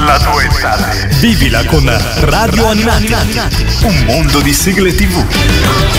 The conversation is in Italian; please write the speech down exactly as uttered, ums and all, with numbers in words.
la tua estate. Vivila con Radio Animati, un mondo di sigle tivù.